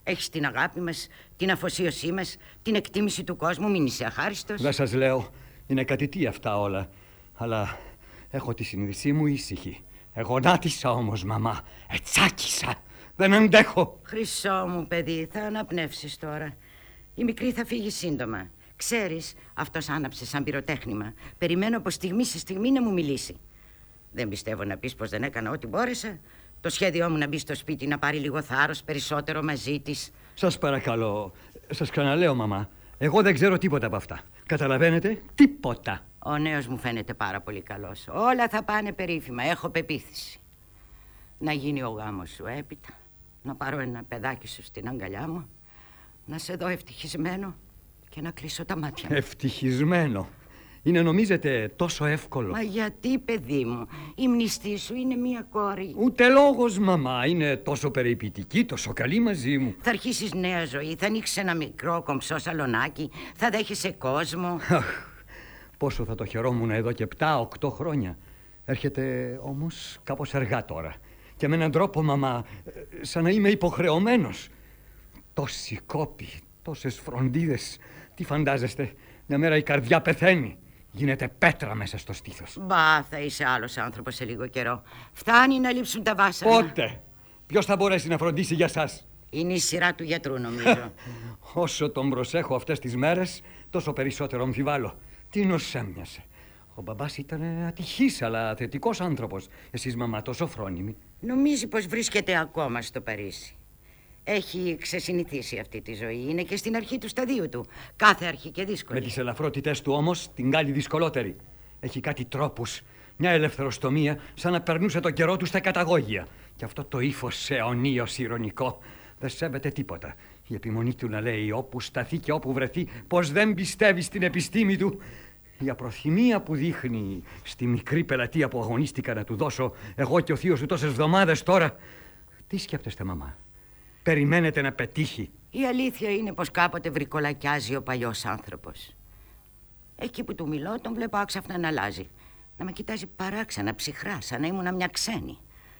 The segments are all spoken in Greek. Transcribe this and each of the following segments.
Έχεις την αγάπη μας, την αφοσίωσή μας, την εκτίμηση του κόσμου. Μην είσαι αχάριστος. Δεν σας λέω, είναι κατητή αυτά όλα. Αλλά έχω τη συνείδησή μου ήσυχη. Εγωνάτισα όμως, μαμά. Ετσάκισα. Δεν αντέχω. Χρυσό μου παιδί, θα αναπνεύσεις τώρα. Η μικρή θα φύγει σύντομα. Ξέρεις, αυτός άναψε σαν πυροτέχνημα. Περιμένω από στιγμή σε στιγμή να μου μιλήσει. Δεν πιστεύω να πεις πως δεν έκανα ό,τι μπόρεσα. Το σχέδιό μου να μπει στο σπίτι, να πάρει λίγο θάρρος περισσότερο μαζί της. Σας παρακαλώ, σας ξαναλέω, μαμά. Εγώ δεν ξέρω τίποτα από αυτά. Καταλαβαίνετε, τίποτα. Ο νέος μου φαίνεται πάρα πολύ καλός. Όλα θα πάνε περίφημα, έχω πεποίθηση. Να γίνει ο γάμος σου έπειτα, να πάρω ένα παιδάκι σου στην αγκαλιά μου, να σε δω ευτυχισμένο και να κλείσω τα μάτια μου. Ευτυχισμένο? Είναι, νομίζετε, τόσο εύκολο? Μα γιατί, παιδί μου, η μνηστή σου είναι μία κόρη. Ούτε λόγος, μαμά. Είναι τόσο περιποιητική, τόσο καλή μαζί μου. Θα αρχίσεις νέα ζωή, θα ανοίξεις ένα μικρό κομψό σαλονάκι, θα δέχεσαι κόσμο. Πόσο θα το χαιρόμουν εδώ και 7-8 χρόνια. Έρχεται όμως κάπως αργά τώρα. Και με έναν τρόπο, μαμά, σαν να είμαι υποχρεωμένος. Τόσοι κόποι, τόσες φροντίδες. Τι φαντάζεστε, μια μέρα η καρδιά πεθαίνει. Γίνεται πέτρα μέσα στο στήθος. Μπα, θα είσαι άλλος άνθρωπος σε λίγο καιρό. Φτάνει να λείψουν τα βάσανα. Πότε? Ποιος θα μπορέσει να φροντίσει για σας? Είναι η σειρά του γιατρού, νομίζω. Όσο τον προσέχω αυτές τις μέρες, τόσο περισσότερο αμφιβάλλω. Τι νος έμοιασε. Ο μπαμπάς ήταν ατυχής, αλλά θετικός άνθρωπος. Εσείς, μαμά, τόσο φρόνιμη. Νομίζει πως βρίσκεται ακόμα στο Παρίσι. Έχει ξεσυνηθίσει αυτή τη ζωή. Είναι και στην αρχή του σταδίου του. Κάθε αρχή και δύσκολη. Με τις ελαφρότητες του όμως την κάνει δυσκολότερη. Έχει κάτι τρόπους. Μια ελευθεροστομία, σαν να περνούσε τον καιρό του στα καταγόγια. Και αυτό το ύφος αιωνίως ηρωνικό. Δεν σέβεται τίποτα. Η επιμονή του να λέει όπου σταθεί και όπου βρεθεί πως δεν πιστεύει στην επιστήμη του. Η απροθυμία που δείχνει στη μικρή πελατεία που αγωνίστηκα να του δώσω εγώ και ο θείος του τόσες εβδομάδες τώρα. Τι σκέφτεστε, μαμά? Περιμένετε να πετύχει? Η αλήθεια είναι πως κάποτε βρικολακιάζει ο παλιός άνθρωπος. Εκεί που του μιλώ τον βλέπω άξαφνα να αλλάζει. Να με κοιτάζει παράξενα, ψυχρά, σαν να ήμουνα μια ξένη.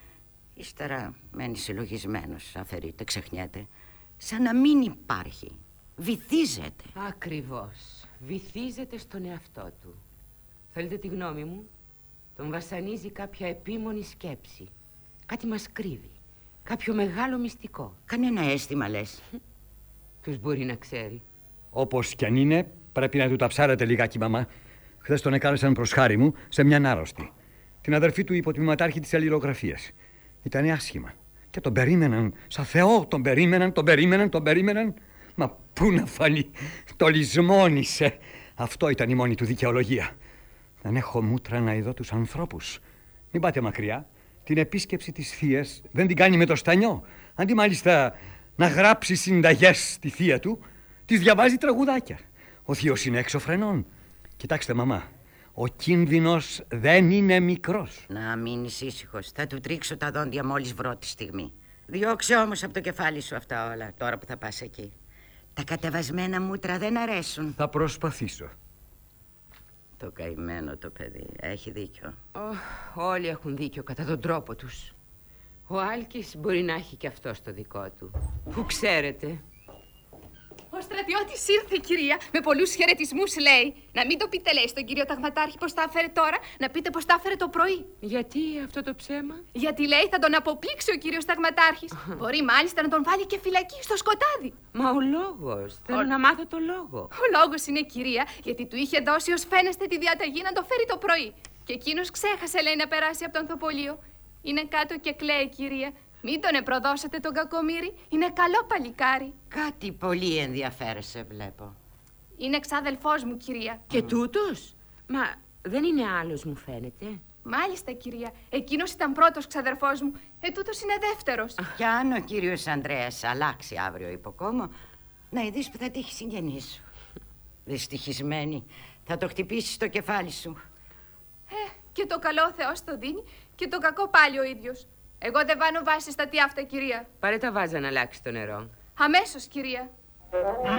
Ύστερα μένει συλλογισμένος, αφαιρείται, ξεχνιέται. Σαν να μην υπάρχει. Βυθίζεται. Ακριβώς. Βυθίζεται στον εαυτό του. Θέλετε τη γνώμη μου? Τον βασανίζει κάποια επίμονη σκέψη. Κάτι μας κρύβει. Κάποιο μεγάλο μυστικό. Κανένα αίσθημα, λες? Ποιος μπορεί να ξέρει? Όπως κι αν είναι, πρέπει να του τα ψάρετε λιγάκι, μαμά. Χθες τον εκάλεσαν προς χάρη μου σε μια άρρωστη. Την αδερφή του υποτιμηματάρχη της αλληλογραφίας. Ήτανε άσχημα. Και τον περίμεναν, σαν Θεό, τον περίμεναν. Μα πού να φανεί, το λησμόνισε. Αυτό ήταν η μόνη του δικαιολογία. Δεν έχω μούτρα να ειδώ τους ανθρώπους. Μην πάτε μακριά. Την επίσκεψη της θείας δεν την κάνει με το στανιό. Αντί μάλιστα να γράψει συνταγές στη θεία του, της διαβάζει τραγουδάκια. Ο θείος είναι έξω φρενών. Κοιτάξτε, μαμά, ο κίνδυνος δεν είναι μικρός. Να μείνεις ήσυχος. Θα του τρίξω τα δόντια μόλις βρω τη στιγμή. Διώξε όμως από το κεφάλι σου αυτά όλα, τώρα που θα πας εκεί. Τα κατεβασμένα μούτρα δεν αρέσουν. Θα προσπαθήσω. Το καημένο το παιδί. Έχει δίκιο. Όλοι έχουν δίκιο κατά τον τρόπο τους. Ο Άλκης μπορεί να έχει και αυτό το δικό του. Που ξέρετε. Ο στρατιώτης ήρθε, κυρία, με πολλούς χαιρετισμούς, λέει. Να μην το πείτε, λέει, στον κύριο Ταγματάρχη πως τα έφερε τώρα, να πείτε πως τα έφερε το πρωί. Γιατί αυτό το ψέμα? Γιατί, λέει, θα τον αποπλήξει ο κύριος Ταγματάρχης. Μπορεί μάλιστα να τον βάλει και φυλακή στο σκοτάδι. Μα ο λόγος. Θέλω να μάθω το λόγο. Ο λόγος είναι, κυρία, γιατί του είχε δώσει ως φαίνεστε τη διαταγή να το φέρει το πρωί. Και εκείνος ξέχασε, λέει, να περάσει από το ανθοπολείο. Είναι κάτω και κλαίει, κυρία. Μην τον επροδώσετε τον κακομοίρη. Είναι καλό παλικάρι. Κάτι πολύ ενδιαφέρεσαι, βλέπω. Είναι εξάδελφός μου, κυρία. Και τούτος? Μα δεν είναι άλλος, μου φαίνεται. Μάλιστα, κυρία. Εκείνος ήταν πρώτος ξαδερφός μου. Τούτος είναι δεύτερος. Κι αν ο κύριος Ανδρέας αλλάξει αύριο υποκόμο, να ειδείς που θα τύχει συγγενής σου. Δυστυχισμένη, θα το χτυπήσει στο κεφάλι σου. Και το καλό ο Θεός το δίνει και το κακό πάλι ο ίδιος. Εγώ δεν βάνω βάση στα τι αυτά, κυρία. Πάρε τα βάζα να αλλάξει το νερό. Αμέσως, κυρία.